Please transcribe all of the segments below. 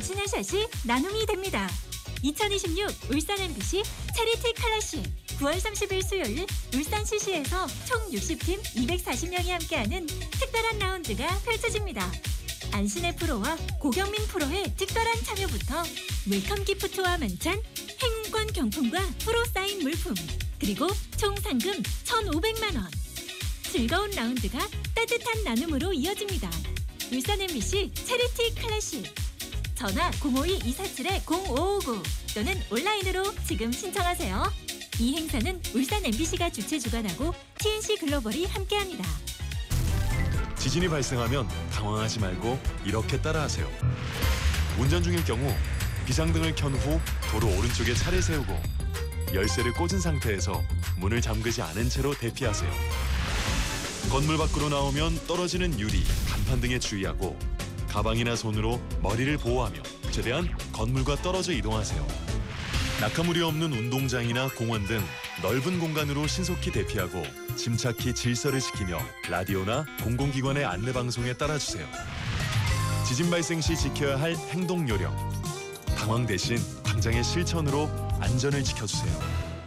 당신의 샷이 나눔이 됩니다. 2026 울산 MBC 체리티 클래식 9월 30일 수요일 울산 CC에서 총 60팀 240명이 함께하는 특별한 라운드가 펼쳐집니다. 안신혜 프로와 고경민 프로의 특별한 참여부터 웰컴 기프트와 만찬, 행운권 경품과 프로 사인 물품, 그리고 총 상금 1,500만 원. 즐거운 라운드가 따뜻한 나눔으로 이어집니다. 울산 MBC 체리티 클래식. 전화 052-247-0559 또는 온라인으로 지금 신청하세요. 이 행사는 울산 MBC가 주최 주관하고 TNC 글로벌이 함께합니다. 지진이 발생하면 당황하지 말고 이렇게 따라하세요. 운전 중일 경우 비상등을 켠 후 도로 오른쪽에 차를 세우고 열쇠를 꽂은 상태에서 문을 잠그지 않은 채로 대피하세요. 건물 밖으로 나오면 떨어지는 유리, 간판 등에 주의하고 가방이나 손으로 머리를 보호하며 최대한 건물과 떨어져 이동하세요. 낙하물이 없는 운동장이나 공원 등 넓은 공간으로 신속히 대피하고 침착히 질서를 지키며 라디오나 공공기관의 안내방송에 따라주세요. 지진 발생 시 지켜야 할 행동 요령. 당황 대신 당장의 실천으로 안전을 지켜주세요.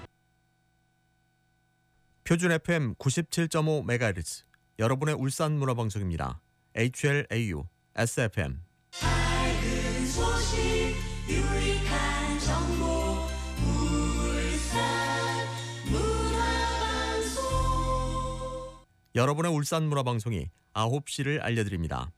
표준 FM 97.5MHz 여러분의 울산 문화방송입니다. HLAU SFM. 밝은 소식 유익한 정보 울산 문화방송. 여러분의 울산 문화방송이 9시를 알려드립니다.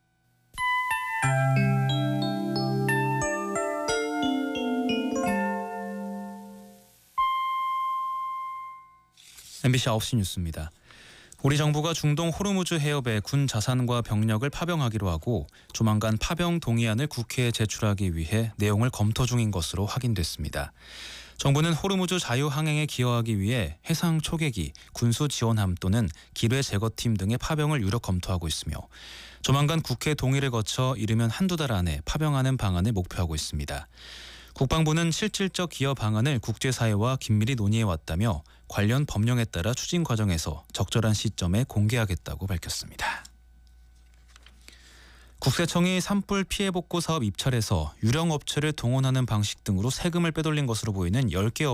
MBC 9시 뉴스입니다. 우리 정부가 중동 호르무즈 해협에 군 자산과 병력을 파병하기로 하고 조만간 파병 동의안을 국회에 제출하기 위해 내용을 검토 중인 것으로 확인됐습니다. 정부는 호르무즈 자유항행에 기여하기 위해 해상 초계기, 군수 지원함 또는 기뢰 제거팀 등의 파병을 유력 검토하고 있으며 조만간 국회 동의를 거쳐 이르면 한두 달 안에 파병하는 방안을 목표하고 있습니다. 국방부는 실질적 기여 방안을 국제사회와 긴밀히 논의해왔다며 관련 법령에 따라 추진 과정에서 적절한 시점에 공개하겠다고 밝혔습니다. 국세청이 산불 피해 복구 사업 입찰에서 유령 업체를 동원하는 방식 등으로 세금을 빼돌린 것으로 보이는 10개